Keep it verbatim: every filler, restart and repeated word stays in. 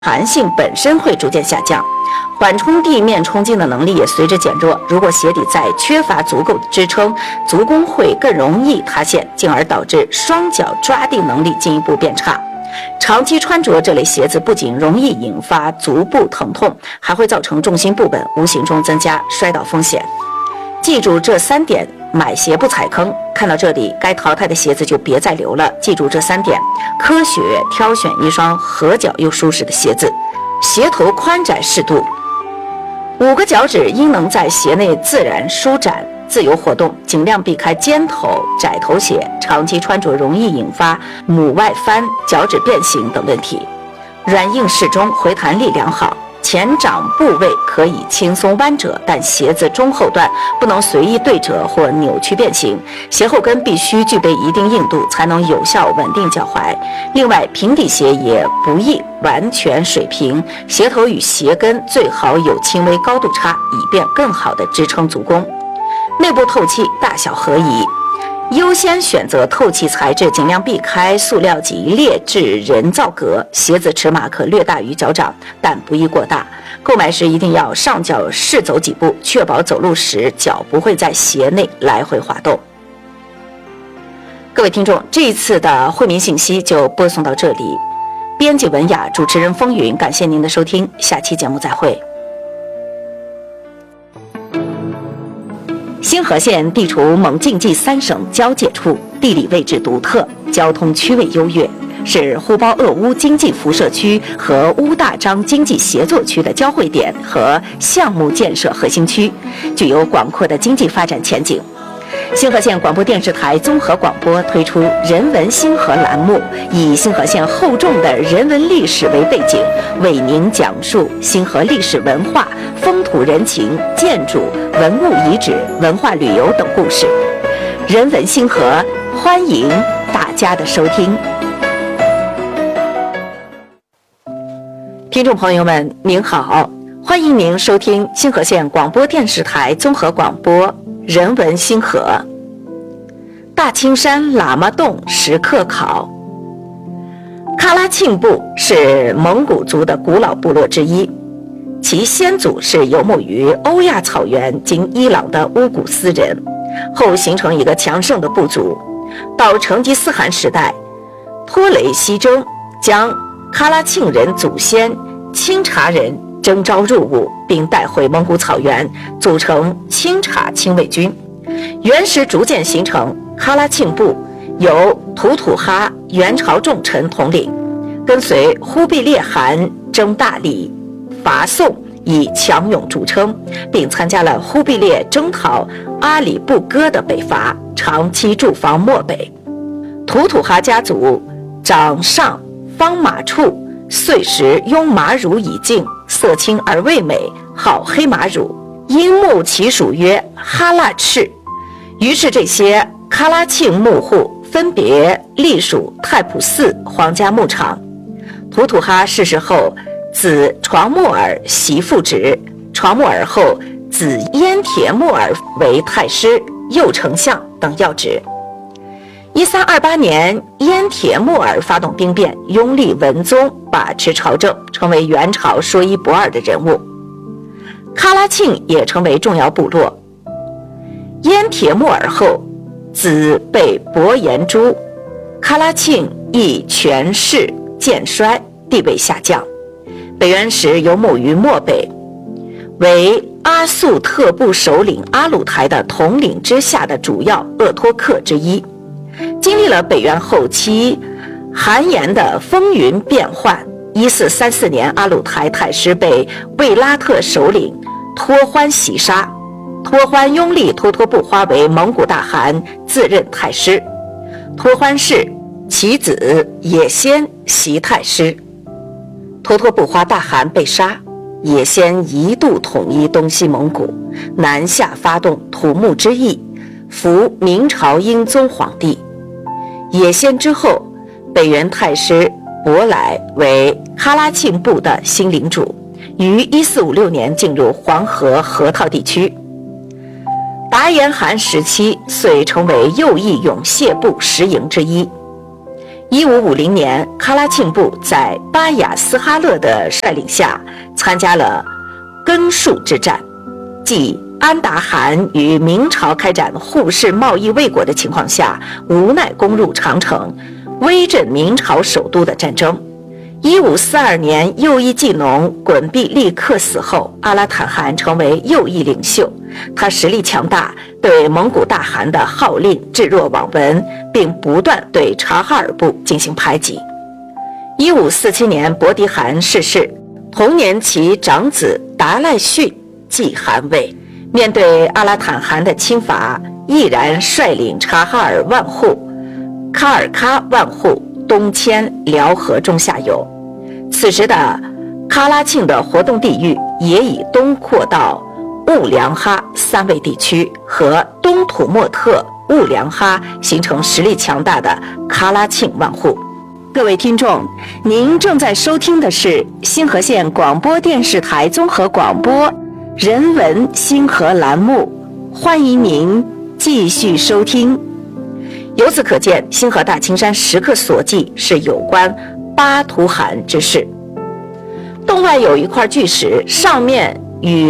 弹性本身会逐渐下降，缓冲地面冲击的能力也随之减弱。如果鞋底在缺乏足够支撑，足弓会更容易塌陷，进而导致双脚抓地能力进一步变差。长期穿着这类鞋子不仅容易引发足部疼痛，还会造成重心不稳，无形中增加摔倒风险。记住这三点，买鞋不踩坑。看到这里，该淘汰的鞋子就别再留了。记住这三点，科学挑选一双合脚又舒适的鞋子。鞋头宽窄适度，五个脚趾应能在鞋内自然舒展自由活动，尽量避开尖头窄头鞋，长期穿着容易引发拇外翻、脚趾变形等问题。软硬适中，回弹力良好，前掌部位可以轻松弯折，但鞋子中后段不能随意对折或扭曲变形，鞋后跟必须具备一定硬度，才能有效稳定脚踝。另外，平底鞋也不宜完全水平，鞋头与鞋跟最好有轻微高度差，以便更好地支撑足弓。内部透气大小合宜，优先选择透气材质，尽量避开塑料及劣质人造革。鞋子尺码可略大于脚掌，但不宜过大。购买时一定要上脚试走几步，确保走路时脚不会在鞋内来回滑动。各位听众，这一次的惠民信息就播送到这里。编辑文雅，主持人风云，感谢您的收听，下期节目再会。星河县地处蒙晋冀三省交界处，地理位置独特，交通区位优越，是呼包鄂乌经济辐射区和乌大章经济协作区的交汇点和项目建设核心区，具有广阔的经济发展前景。星河县广播电视台综合广播推出人文星河栏目，以星河县厚重的人文历史为背景，为您讲述星河历史文化、风土人情、建筑、文物遗址、文化旅游等故事。人文星河，欢迎大家的收听。听众朋友们，您好，欢迎您收听星河县广播电视台综合广播人文星河。大青山喇嘛洞石刻考。喀拉沁部是蒙古族的古老部落之一，其先祖是游牧于欧亚草原今伊朗的乌古斯人，后形成一个强盛的部族。到成吉思汗时代，托雷西征将喀拉沁人祖先钦察人征召入伍，并带回蒙古草原，组成钦察亲卫军。元时逐渐形成喀拉沁部，由吐土哈元朝重臣统领，跟随忽必烈汗征大理、伐宋，以强勇著称，并参加了忽必烈征讨阿里不哥的北伐，长期驻防漠北。吐土哈家族长上方马处，岁时拥马乳以净，色青而味美，好黑马乳，因牧其属曰哈腊赤。于是这些喀拉沁牧户分别隶属太仆寺皇家牧场。吐土哈逝世后，子床木尔袭父职，床木尔后子燕铁木尔为太师、右丞相等要职。一三二八年，燕铁木尔发动兵变，拥立文宗把持朝政，成为元朝说一不二的人物。喀拉沁也成为重要部落。燕铁木尔后，子被伯颜诛，喀拉沁亦权势渐衰，地位下降。北元时游牧于漠北，为阿速特部首领阿鲁台的统领之下的主要鄂托克之一。经历了北元后期韩延的风云变幻，一四三四年，阿鲁台太师被卫拉特首领托欢袭杀，托欢拥立脱脱不花为蒙古大汗，自任太师。托欢氏其子也先袭太师。脱脱不花大汗被杀，也先一度统一东西蒙古，南下发动土木之役，扶明朝英宗皇帝。也先之后，北元太师伯来为喀拉沁部的新领主，于一四五六年进入黄河河套地区。达延汗时期遂成为右翼勇谢部十营之一。 一五五零年，喀拉庆部在巴雅斯哈勒的率领下参加了根树之战，即安达汗与明朝开展互市贸易未果的情况下，无奈攻入长城，威震明朝首都的战争。一五四二年，右翼技农滚毕利克死后，阿拉坦汗成为右翼领袖。他实力强大，对蒙古大汗的号令置若罔闻，并不断对察哈尔部进行排挤。一五四七年，伯迪汗逝世，同年其长子达赖逊继汗位。面对阿拉坦汗的侵伐，毅然率领察哈尔万户、喀尔喀万户东迁辽河中下游。此时的喀拉庆的活动地域也已东扩到兀良哈三卫地区和东土默特、兀良哈，形成实力强大的喀拉庆万户。各位听众，您正在收听的是星河县广播电视台综合广播人文星河栏目，欢迎您继续收听。由此可见，星河大青山石刻所记是有关巴图汗之事。洞外有一块巨石，上面与